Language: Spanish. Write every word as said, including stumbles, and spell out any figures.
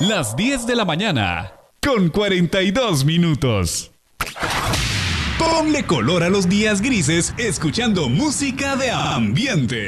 Las diez de la mañana, con cuarenta y dos minutos. Ponle color a los días grises escuchando música de ambiente.